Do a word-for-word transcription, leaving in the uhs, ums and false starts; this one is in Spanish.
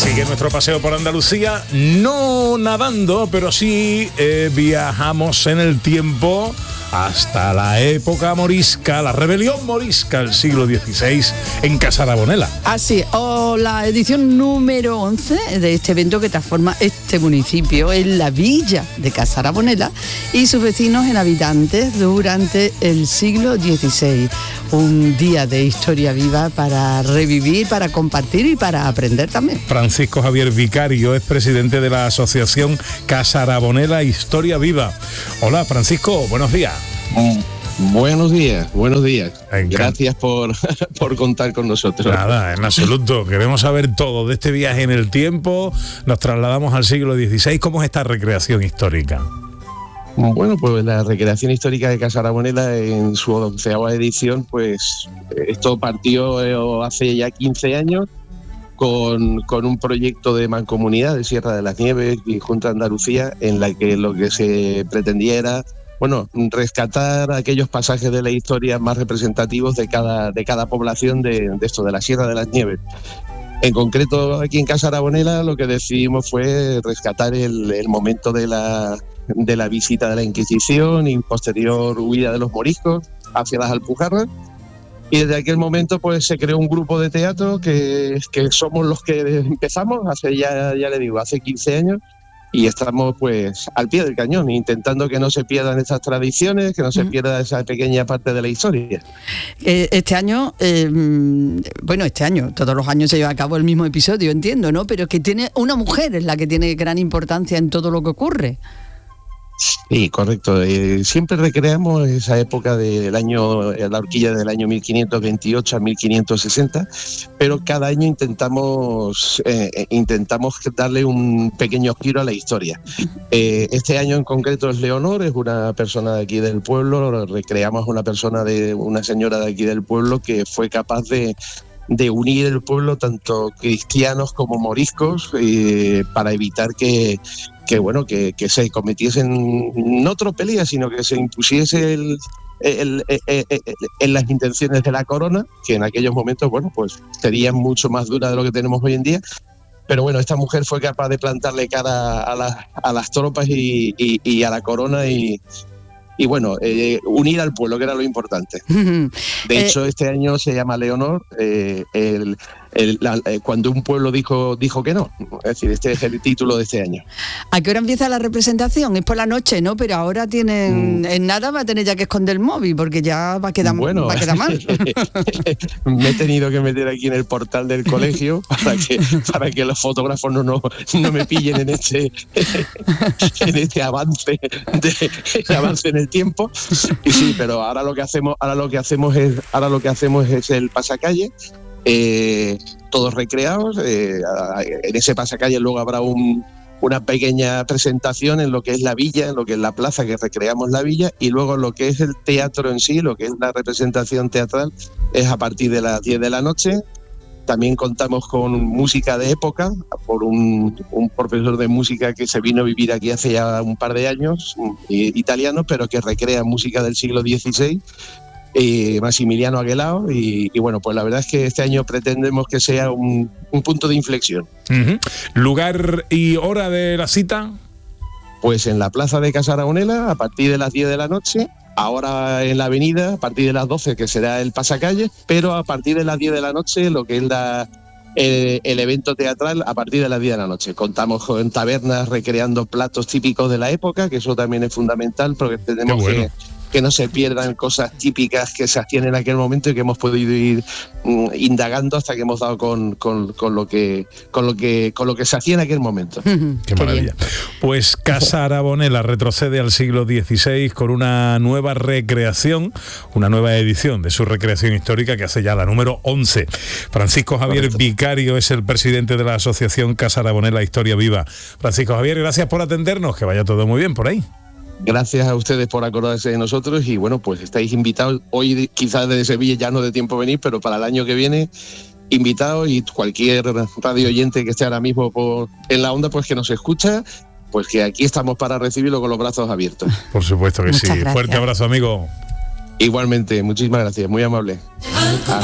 Sigue nuestro paseo por Andalucía, no nadando, pero sí eh, viajamos en el tiempo hasta la época morisca, la rebelión morisca del siglo dieciséis en Casarabonela. Así, o la edición número once de este evento que transforma este municipio en la villa de Casarabonela y sus vecinos en habitantes durante el siglo dieciséis. Un día de historia viva para revivir, para compartir y para aprender también. Francisco Javier Vicario es presidente de la asociación Casarabonela Historia Viva. Hola Francisco, buenos días. Buenos días, buenos días. Encant- Gracias por, por contar con nosotros. Nada, en absoluto. Queremos saber todo de este viaje en el tiempo. Nos trasladamos al siglo dieciséis. ¿Cómo es esta recreación histórica? Bueno, pues la recreación histórica de Casarabonela en su onceava edición, pues esto partió hace ya quince años con, con un proyecto de mancomunidad de Sierra de las Nieves y Junta de Andalucía, en la que lo que se pretendía era, bueno, rescatar aquellos pasajes de la historia más representativos de cada, de cada población de, de esto, de la Sierra de las Nieves. En concreto, aquí en Casarabonela lo que decidimos fue rescatar el, el momento de la, de la visita de la Inquisición y posterior huida de los moriscos hacia las Alpujarras. Y desde aquel momento pues se creó un grupo de teatro que, que somos los que empezamos hace ya, ya le digo, hace quince años. Y estamos pues al pie del cañón, intentando que no se pierdan estas tradiciones, que no se pierda esa pequeña parte de la historia. Eh, este año, eh, bueno, este año, todos los años se lleva a cabo el mismo episodio, entiendo, ¿no? Pero que tiene una mujer es la que tiene gran importancia en todo lo que ocurre. Sí, correcto. Eh, siempre recreamos esa época del año, la horquilla del año mil quinientos veintiocho a mil quinientos sesenta, pero cada año intentamos eh, intentamos darle un pequeño giro a la historia. Eh, este año en concreto es Leonor, es una persona de aquí del pueblo. Recreamos una persona de una señora de aquí del pueblo que fue capaz de de unir el pueblo, tanto cristianos como moriscos, eh, para evitar que, que bueno que, que se cometiesen no tropelías, sino que se impusiese el, el, el, el, el, en las intenciones de la corona, que en aquellos momentos, bueno, pues serían mucho más duras de lo que tenemos hoy en día. Pero bueno, esta mujer fue capaz de plantarle cara a, la, a las tropas y, y, y a la corona y Y bueno, eh, unir al pueblo, que era lo importante. De hecho, este año se llama Leonor, eh, el, el, la, eh, cuando un pueblo dijo dijo que no. Es decir, este es el título de este año. ¿A qué hora empieza la representación? Es por la noche, ¿no? Pero ahora tienen, mm. en nada va a tener ya que esconder el móvil, porque ya va a quedar, bueno, va a quedar mal. Me he tenido que meter aquí en el portal del colegio para que para que los fotógrafos no, no, no me pillen en este, en este avance, de, avance en el tiempo. Y sí, pero ahora lo que hacemos, ahora lo que hacemos es, ahora lo que hacemos es el pasacalle. Eh, todos recreados, eh, en ese pasacalle luego habrá un, una pequeña presentación en lo que es la villa, en lo que es la plaza, que recreamos la villa, y luego lo que es el teatro en sí, lo que es la representación teatral, es a partir de las diez de la noche. También contamos con música de época, por un, un profesor de música que se vino a vivir aquí hace ya un par de años, italiano, pero que recrea música del siglo dieciséis, Eh, Massimiliano Aguelao, y, y bueno, pues la verdad es que este año pretendemos que sea un, un punto de inflexión. Uh-huh. ¿Lugar y hora de la cita? Pues en la plaza de Casarabonela, a partir de las diez de la noche, ahora en la avenida, a partir de las doce, que será el pasacalle, pero a partir de las diez de la noche, lo que es la, el, el evento teatral, a partir de las diez de la noche. Contamos con tabernas recreando platos típicos de la época, que eso también es fundamental, porque tenemos bueno. que... que no se pierdan cosas típicas que se hacían en aquel momento y que hemos podido ir mm, indagando hasta que hemos dado con, con, con lo que con lo que con lo que se hacía en aquel momento. Qué maravilla. Pues Casarabonela retrocede al siglo dieciséis con una nueva recreación, una nueva edición de su recreación histórica, que hace ya la número once. Francisco Javier Correcto. Vicario es el presidente de la asociación Casarabonela Historia Viva. Francisco Javier, gracias por atendernos, que vaya todo muy bien por ahí. Gracias a ustedes por acordarse de nosotros y bueno, pues estáis invitados. Hoy quizás desde Sevilla ya no de tiempo venir, pero para el año que viene invitados, y cualquier radio oyente que esté ahora mismo por, en la onda, pues que nos escucha, pues que aquí estamos para recibirlo con los brazos abiertos. Por supuesto que Muchas sí. gracias. Fuerte abrazo, amigo. Igualmente, muchísimas gracias, muy amable.